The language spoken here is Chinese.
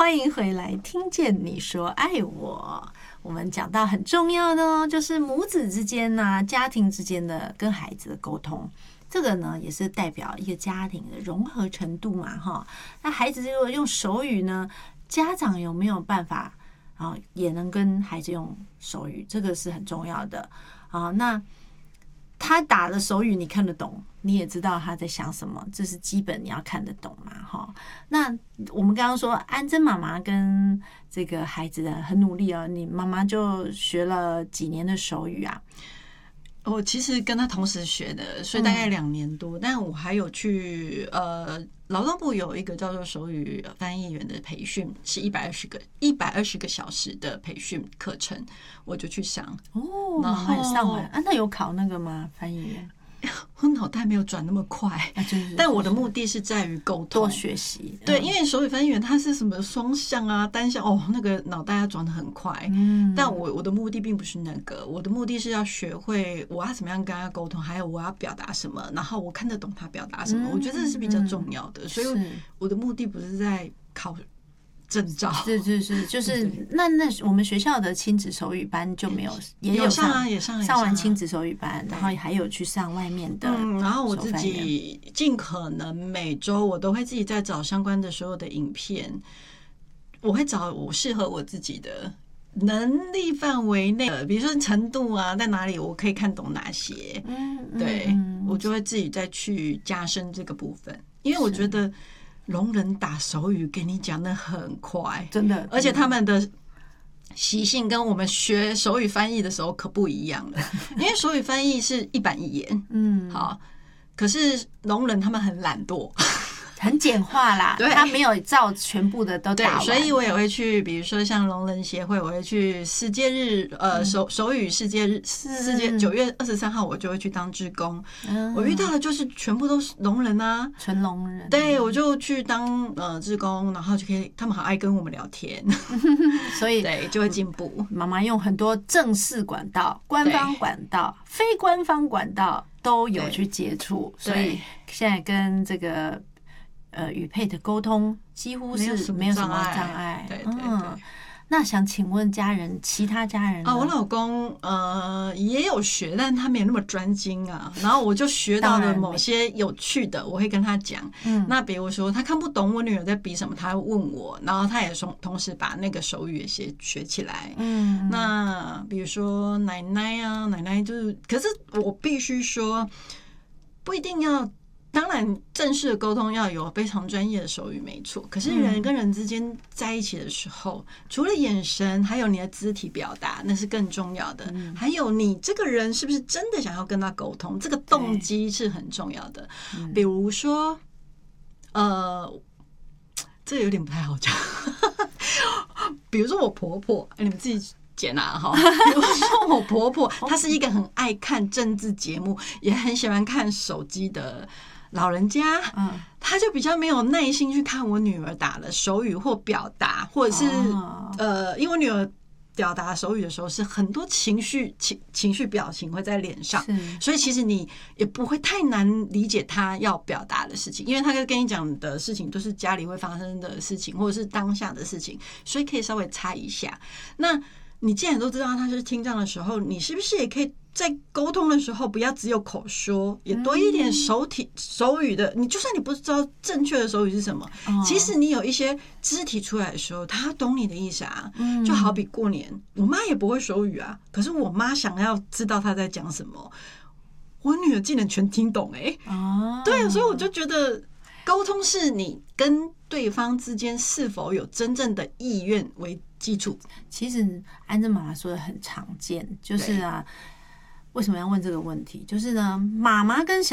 欢迎回来，听见你说爱我。我们讲到很重要的哦，就是母子之间啊，家庭之间的跟孩子的沟通。这个呢，也是代表一个家庭的融合程度嘛，哈。那孩子如果用手语呢，家长有没有办法啊，也能跟孩子用手语？这个是很重要的啊。那他打的手语你看得懂，你也知道他在想什么，这是基本你要看得懂嘛，哈。那我们刚刚说安珍妈妈跟这个孩子很努力哦，你妈妈就学了几年的手语啊？ 我其实跟他同时学的，所以大概2年多。但我还有去劳动部有一个叫做手语翻译员的培训，是120个小时的培训课程，我就去上。 哦，然后上完啊？那有考那个吗？翻译员？ 我脑袋没有转那么快，但我的目的是在于沟通、 多学习。 对，因为手语翻译员他是什么双向啊、单向哦，那个脑袋要转得很快。但我的目的并不是那个，我的目的是要学会我要怎么样跟他沟通，还有我要表达什么，然后我看得懂他表达什么。我觉得这是比较重要的，所以我的目的不是在考证照。 是，就是那我们学校的亲子手语班就没有，也有上啊，也上完亲子手语班，然后还有去上外面的。 然后我自己尽可能每周我都会自己在找相关的所有的影片，我会找我适合我自己的能力范围内的，比如说程度啊，在哪里我可以看懂哪些，对，我就会自己再去加深这个部分，因为我觉得聋人打手语给你讲的很快， 真的， 而且他们的习性跟我们学手语翻译的时候可不一样了，因为手语翻译是一板一眼，好，可是聋人他们很懒惰。 很简化啦，他没有照全部的都打完， 所以我也会去，比如说像聋人协会，我会去世界日手语世界日9月23号，我就会去当志工。我遇到的就是全部都是聋人啊， 纯聋人。 对，我就去当志工，然后就可以，他们好爱跟我们聊天， 所以对就会进步。 妈妈用很多正式管道、官方管道、非官方管道都有去接触，所以现在跟这个语配的沟通几乎是没有什么障碍。 对。 那想请问其他家人啊，我老公也有学，但他没有那么专精啊。然后我就学到了某些有趣的，我会跟他讲。那比如说他看不懂我女儿在比什么，他会问我，然后他也同时把那个手语也学起来。那比如说奶奶啊，奶奶就是，可是我必须说，不一定要。当然，正式的沟通要有非常专业的手语，没错。可是人跟人之间在一起的时候，除了眼神，还有你的肢体表达，那是更重要的。还有你这个人是不是真的想要跟他沟通，这个动机是很重要的。比如说，这个有点不太好讲。比如说我婆婆，你们自己剪啊哈。比如说我婆婆，她是一个很爱看政治节目，也很喜欢看手机的老人家，他就比较没有耐心去看我女儿打的手语或表达，或者是因为我女儿表达手语的时候是很多情绪表情会在脸上，所以其实你也不会太难理解她要表达的事情，因为她跟你讲的事情都是家里会发生的事情，或者是当下的事情，所以可以稍微猜一下。那你既然都知道他是听障的时候，你是不是也可以在沟通的时候不要只有口说，也多一点手语的。你就算你不知道正确的手语是什么，其实你有一些肢体出来的时候，他懂你的意思啊。就好比过年，我妈也不会手语啊，可是我妈想要知道她在讲什么，我女儿竟然全听懂对，所以我就觉得沟通是你跟对方之间是否有真正的意愿为基础。 其实安珍妈妈说的很常见，就是为什么要问这个问题？就是呢，妈妈跟